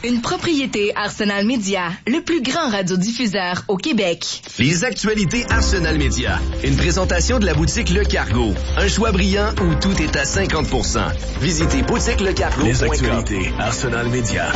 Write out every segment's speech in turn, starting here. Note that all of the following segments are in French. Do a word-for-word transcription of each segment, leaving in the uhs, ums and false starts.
Une propriété Arsenal Média, le plus grand radiodiffuseur au Québec. Les actualités Arsenal Média. Une présentation de la boutique Le Cargo. Un choix brillant où tout est à cinquante pour cent. Visitez boutique le cargo point com. Les actualités Arsenal Média.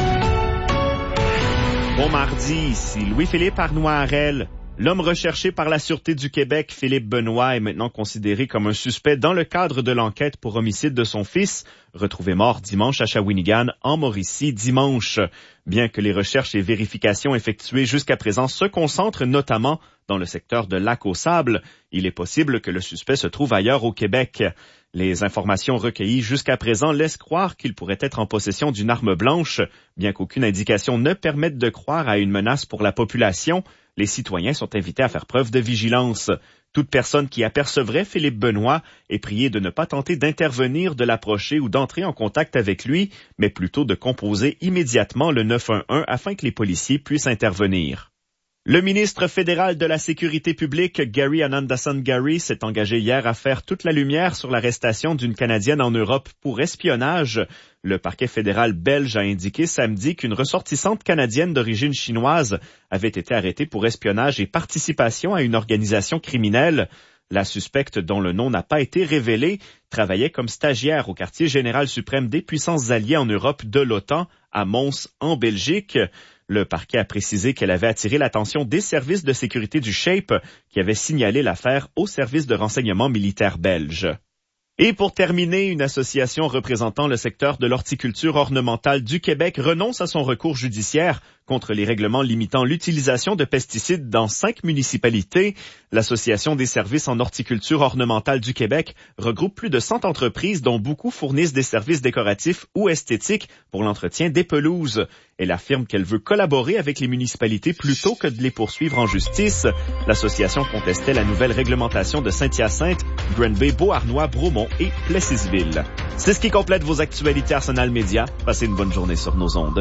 Bon mardi, ici Louis-Philippe Arnois-Harel. L'homme recherché par la Sûreté du Québec, Philippe Benoît, est maintenant considéré comme un suspect dans le cadre de l'enquête pour homicide de son fils, retrouvé mort dimanche à Shawinigan, en Mauricie, dimanche. Bien que les recherches et vérifications effectuées jusqu'à présent se concentrent notamment dans le secteur de Lac-aux-Sables, il est possible que le suspect se trouve ailleurs au Québec. Les informations recueillies jusqu'à présent laissent croire qu'il pourrait être en possession d'une arme blanche. Bien qu'aucune indication ne permette de croire à une menace pour la population, les citoyens sont invités à faire preuve de vigilance. Toute personne qui apercevrait Philippe Benoît est priée de ne pas tenter d'intervenir, de l'approcher ou d'entrer en contact avec lui, mais plutôt de composer immédiatement le neuf un un afin que les policiers puissent intervenir. Le ministre fédéral de la Sécurité publique, Gary Anandasan-Gary, s'est engagé hier à faire toute la lumière sur l'arrestation d'une Canadienne en Europe pour espionnage. Le parquet fédéral belge a indiqué samedi qu'une ressortissante canadienne d'origine chinoise avait été arrêtée pour espionnage et participation à une organisation criminelle. La suspecte, dont le nom n'a pas été révélé, travaillait comme stagiaire au quartier général suprême des puissances alliées en Europe de l'OTAN, à Mons, en Belgique. Le parquet a précisé qu'elle avait attiré l'attention des services de sécurité du SHAPE qui avaient signalé l'affaire au service de renseignement militaire belge. Et pour terminer, une association représentant le secteur de l'horticulture ornementale du Québec renonce à son recours judiciaire contre les règlements limitant l'utilisation de pesticides dans cinq municipalités. L'Association des services en horticulture ornementale du Québec regroupe plus de cent entreprises dont beaucoup fournissent des services décoratifs ou esthétiques pour l'entretien des pelouses. Elle affirme qu'elle veut collaborer avec les municipalités plutôt que de les poursuivre en justice. L'association contestait la nouvelle réglementation de Saint-Hyacinthe, Granby, Beauharnois, Bromont et Plessisville. C'est ce qui complète vos actualités Arsenal Média. Passez une bonne journée sur nos ondes.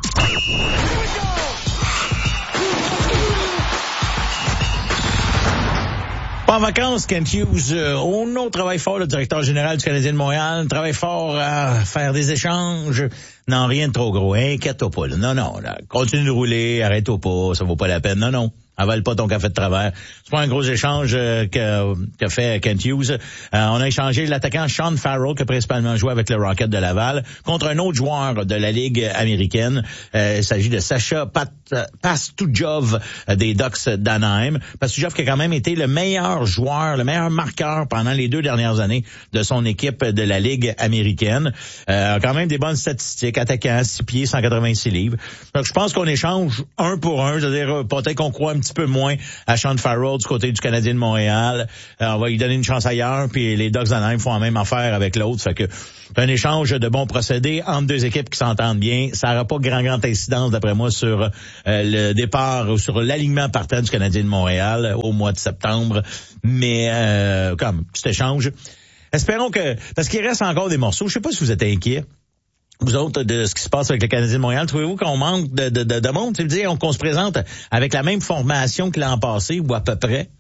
Pas en vacances, Kent Hughes. Euh, oh non, travaille fort, le directeur général du Canadien de Montréal. Travaille fort à faire des échanges. Non, rien de trop gros. Inquiète-toi pas. Là. Non, non. Là. Continue de rouler. Arrête-toi pas. Ça vaut pas la peine. Non, non. Avale pas ton café de travers. C'est pas un gros échange euh, que qu'a fait Kent Hughes. Euh, on a échangé l'attaquant Sean Farrell, qui a principalement joué avec le Rocket de Laval, contre un autre joueur de la Ligue américaine. Euh, il s'agit de Sacha Pat, Pastujov des Ducks d'Anaheim. Pastujov qui a quand même été le meilleur joueur, le meilleur marqueur pendant les deux dernières années de son équipe de la Ligue américaine. Euh, quand même des bonnes statistiques. Attaquant, six pieds, cent quatre-vingt-six livres. Donc je pense qu'on échange un pour un. C'est-à-dire peut-être qu'on croit un petit peu moins à Sean Farrell du côté du Canadien de Montréal. Alors, on va lui donner une chance ailleurs, puis les Ducks d'Anaheim font la même affaire avec l'autre. Fait que c'est un échange de bons procédés entre deux équipes qui s'entendent bien. Ça n'aura pas grand, grand incidence, d'après moi, sur euh, le départ ou sur l'alignement partant du Canadien de Montréal au mois de septembre. Mais euh, comme petit échange. Espérons que... Parce qu'il reste encore des morceaux. Je sais pas si vous êtes inquiets. Vous autres, de ce qui se passe avec le Canadien de Montréal, trouvez-vous qu'on manque de, de, de, de monde? Tu veux dire qu'on se présente avec la même formation que l'an passé, ou à peu près?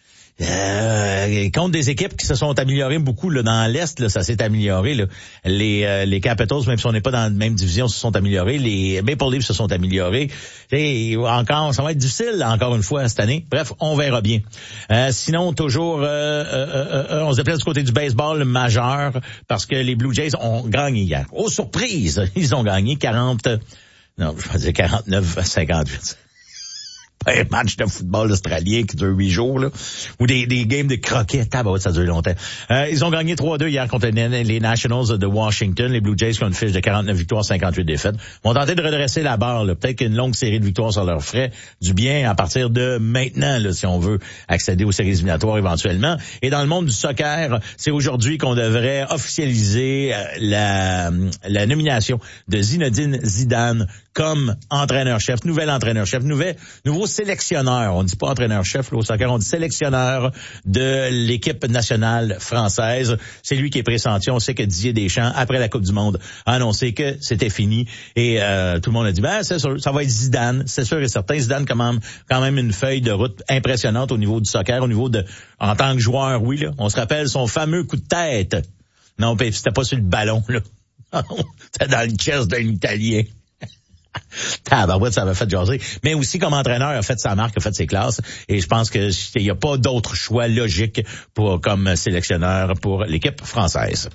Euh, contre des équipes qui se sont améliorées beaucoup là, dans l'Est, là, ça s'est amélioré. Là. Les, euh, les Capitals, même si on n'est pas dans la même division, se sont améliorés. Les Maple Leafs se sont améliorés. Et encore, ça va être difficile encore une fois cette année. Bref, on verra bien. Euh, sinon, toujours, euh, euh, euh, on se déplace du côté du baseball majeur parce que les Blue Jays ont gagné hier. Oh, surprise! Ils ont gagné quarante... Non, je vais dire quarante-neuf à cinquante-huit. Un match de football australien qui dure huit jours, là. Ou des, des games de croquet. Tabarouette, ça dure longtemps. Euh, ils ont gagné trois deux hier contre les, les Nationals de Washington. Les Blue Jays qui ont une fiche de quarante-neuf victoires, cinquante-huit défaites. Vont tenter de redresser la barre, là. Peut-être qu'une longue série de victoires sur leur frais du bien à partir de maintenant, là, si on veut accéder aux séries éliminatoires éventuellement. Et dans le monde du soccer, c'est aujourd'hui qu'on devrait officialiser la, la nomination de Zinedine Zidane comme entraîneur-chef, nouvel entraîneur-chef, nouvel, nouveau sélectionneur. On ne dit pas entraîneur-chef là, au soccer, on dit sélectionneur de l'équipe nationale française. C'est lui qui est pressenti. On sait que Didier Deschamps, après la Coupe du Monde, a annoncé que c'était fini. Et euh, tout le monde a dit, ben c'est sûr, ça va être Zidane, c'est sûr et certain. Zidane quand même, quand même une feuille de route impressionnante au niveau du soccer, au niveau de, en tant que joueur, oui, là. On se rappelle son fameux coup de tête. Non, c'était pas sur le ballon, là. C'était dans le chest d'un Italien. Tabarouette, ça m'a fait jaser. Mais aussi, comme entraîneur, a fait sa marque, a fait ses classes. Et je pense que il n'y a pas d'autre choix logique pour, comme sélectionneur pour l'équipe française.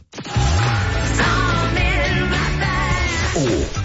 Oh.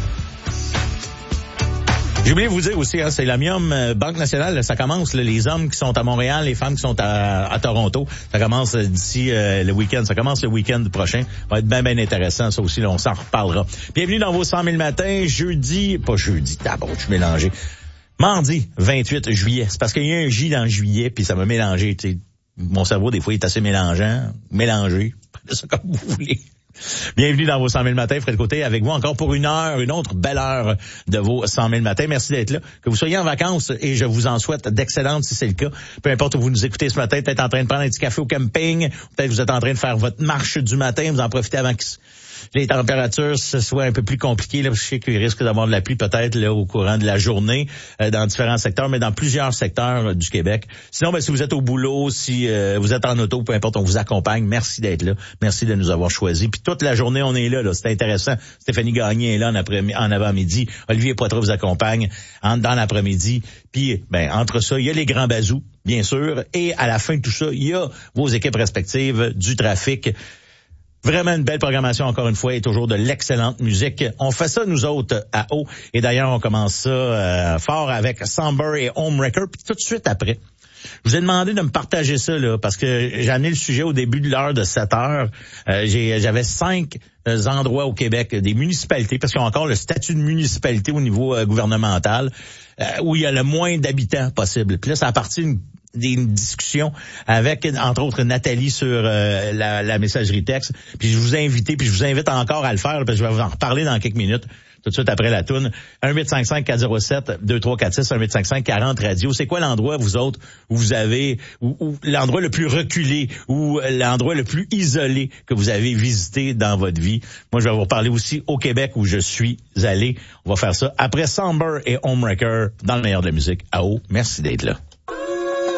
J'ai oublié de vous dire aussi, hein, c'est l'Amium euh, Banque Nationale, ça commence, là, les hommes qui sont à Montréal, les femmes qui sont à, à Toronto, ça commence euh, d'ici euh, le week-end, ça commence le week-end prochain, ça va être bien, bien intéressant, ça aussi, là, on s'en reparlera. Bienvenue dans vos cent mille matins, jeudi, pas jeudi, tabou, je suis mélangé, mardi vingt-huit juillet, c'est parce qu'il y a un J dans juillet, puis ça m'a mélangé, tu sais, mon cerveau, des fois, il est assez mélangeant, mélangé, prenez ça comme vous voulez. Bienvenue dans vos cent mille matins, Fred Côté, avec vous encore pour une heure, une autre belle heure de vos cent mille matins. Merci d'être là. Que vous soyez en vacances, et je vous en souhaite d'excellentes si c'est le cas. Peu importe où vous nous écoutez ce matin, peut-être en train de prendre un petit café au camping, peut-être vous êtes en train de faire votre marche du matin, vous en profitez avant que les températures ce soit un peu plus compliquées. Là, je sais qu'il risque d'avoir de la pluie peut-être là au courant de la journée euh, dans différents secteurs, mais dans plusieurs secteurs euh, du Québec. Sinon, ben, si vous êtes au boulot, si euh, vous êtes en auto, peu importe, on vous accompagne. Merci d'être là. Merci de nous avoir choisis. Puis toute la journée, on est là. là. C'est intéressant. Stéphanie Gagné est là en, après- en avant-midi. Olivier Poitras vous accompagne en, dans l'après-midi. Puis, ben, entre ça, il y a les grands bazous, bien sûr. Et à la fin de tout ça, il y a vos équipes respectives, du trafic. Vraiment une belle programmation, encore une fois, et toujours de l'excellente musique. On fait ça, nous autres, à haut. Et d'ailleurs, on commence ça euh, fort avec Somber et Homewrecker. Puis tout de suite après, je vous ai demandé de me partager ça, là, parce que j'ai amené le sujet au début de l'heure de sept heures. Euh, j'ai, j'avais cinq euh, endroits au Québec, des municipalités, parce qu'ils ont encore le statut de municipalité au niveau euh, gouvernemental, euh, où il y a le moins d'habitants possible. Puis là, ça a parti une des discussions avec, entre autres, Nathalie sur euh, la, la messagerie texte. Puis je vous ai invité, puis je vous invite encore à le faire, parce que je vais vous en reparler dans quelques minutes, tout de suite après la toune. un huit cinq cinq quatre zéro sept deux trois quatre six, un huit cinq cinq quarante radio. C'est quoi l'endroit, vous autres, où vous avez, où, où l'endroit le plus reculé, ou l'endroit le plus isolé que vous avez visité dans votre vie? Moi, je vais vous reparler aussi au Québec, où je suis allé. On va faire ça après Somber et Homewrecker, dans le meilleur de la musique. À haut. Merci d'être là.